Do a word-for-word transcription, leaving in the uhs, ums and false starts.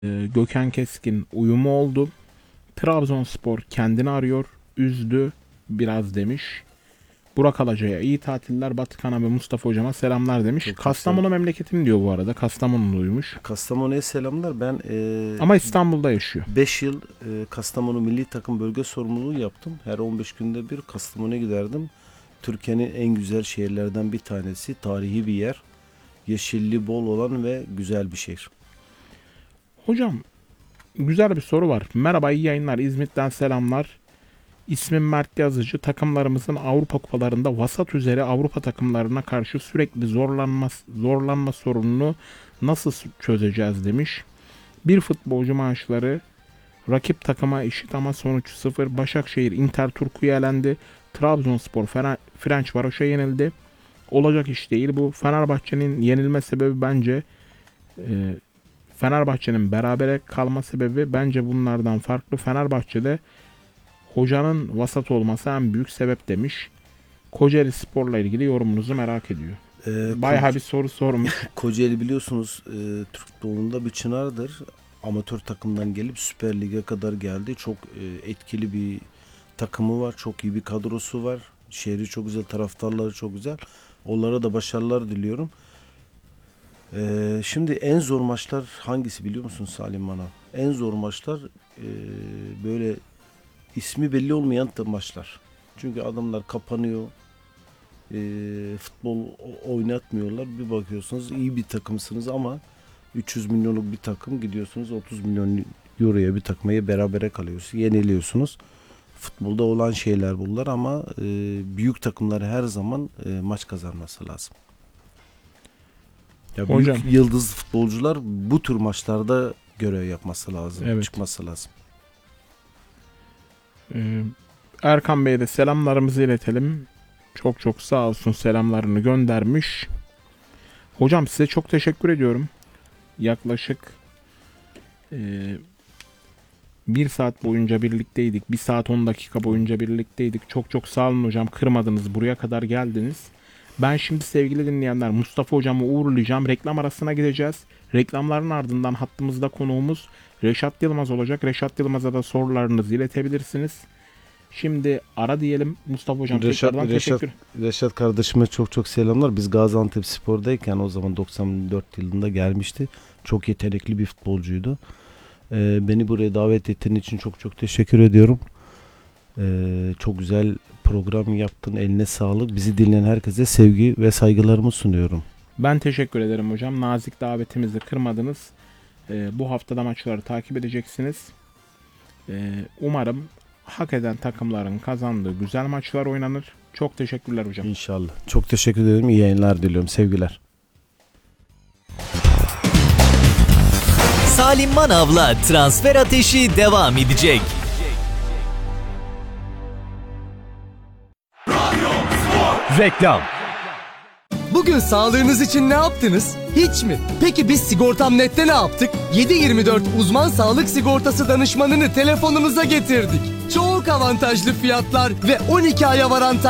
Ee, Gökhan Keskin uyumu oldu. Trabzonspor kendini arıyor. Üzdü biraz demiş. Burak Alaca'ya iyi tatiller. Batıkan abi Mustafa hocama selamlar demiş. Çok Kastamonu memleketim diyor bu arada. Kastamonuluymuş. Kastamonu'ya selamlar. Ben e, Ama İstanbul'da yaşıyor. beş yıl e, Kastamonu Milli Takım bölge sorumluluğu yaptım. Her on beş günde bir Kastamonu'ya giderdim. Türkiye'nin en güzel şehirlerden bir tanesi. Tarihi bir yer. Yeşilli bol olan ve güzel bir şehir. Hocam güzel bir soru var. Merhaba, iyi yayınlar. İzmit'ten selamlar. İsmim Mert Yazıcı. Takımlarımızın Avrupa kupalarında vasat üzeri Avrupa takımlarına karşı sürekli zorlanma, zorlanma sorununu nasıl çözeceğiz demiş. Bir futbolcu maaşları rakip takıma eşit ama sonuç sıfır. Başakşehir Inter Turku'ya elendi. Trabzonspor Ferencvaros'a yenildi. Olacak iş değil bu. Fenerbahçe'nin yenilme sebebi bence e, Fenerbahçe'nin berabere kalma sebebi bence bunlardan farklı. Fenerbahçe'de hocanın vasat olması en büyük sebep demiş. Kocaeli Spor'la ilgili yorumunuzu merak ediyor. Ee, Bayağı bir soru sormuş. Kocaeli biliyorsunuz e, Türk futbolunda bir çınardır. Amatör takımdan gelip Süper Lig'e kadar geldi. Çok e, etkili bir takımı var. Çok iyi bir kadrosu var. Şehri çok güzel, taraftarları çok güzel. Onlara da başarılar diliyorum. E, şimdi en zor maçlar hangisi biliyor musun Salim bana? En zor maçlar e, böyle ismi belli olmayan maçlar. Çünkü adamlar kapanıyor. E, futbol oynatmıyorlar. Bir bakıyorsunuz iyi bir takımsınız ama üç yüz milyonluk bir takım gidiyorsunuz otuz milyon euroya bir takmaya berabere kalıyorsunuz. Yeniliyorsunuz. Futbolda olan şeyler bunlar ama e, büyük takımlar her zaman e, maç kazanması lazım. Ya Hocam. büyük yıldız futbolcular bu tür maçlarda görev yapması lazım. Evet. Çıkması lazım. Ee, Erkan Bey'e de selamlarımızı iletelim. Çok çok sağ olsun, selamlarını göndermiş. Hocam size çok teşekkür ediyorum. Yaklaşık e, bir saat boyunca birlikteydik. Bir saat on dakika boyunca birlikteydik. Çok çok sağ olun hocam. Kırmadınız. Buraya kadar geldiniz. Ben şimdi sevgili dinleyenler Mustafa hocamı uğurlayacağım. Reklam arasına gideceğiz. Reklamların ardından hattımızda konuğumuz Reşat Yılmaz olacak. Reşat Yılmaz'a da sorularınızı iletebilirsiniz. Şimdi ara diyelim. Mustafa hocam Reşat, tekrardan Reşat, teşekkür. Reşat kardeşime çok çok selamlar. Biz Gaziantep Spor'dayken o zaman doksan dört yılında gelmişti. Çok yetenekli bir futbolcuydu. Ee, beni buraya davet ettiğin için çok çok teşekkür ediyorum. Ee, çok güzel program yaptın. Eline sağlık. Bizi dinleyen herkese sevgi ve saygılarımı sunuyorum. Ben teşekkür ederim hocam. Nazik davetimizi kırmadınız. Ee, bu haftada maçları takip edeceksiniz. Ee, umarım hak eden takımların kazandığı güzel maçlar oynanır. Çok teşekkürler hocam. İnşallah. Çok teşekkür ederim. İyi yayınlar diliyorum. Sevgiler. Salim Manav'la Transfer Ateşi devam edecek. Reklam. Bugün sağlığınız için ne yaptınız? Hiç mi? Peki biz Sigortam Net'te ne yaptık? yedi yirmi dört uzman sağlık sigortası danışmanını telefonunuza getirdik. Çok avantajlı fiyatlar ve on iki aya varan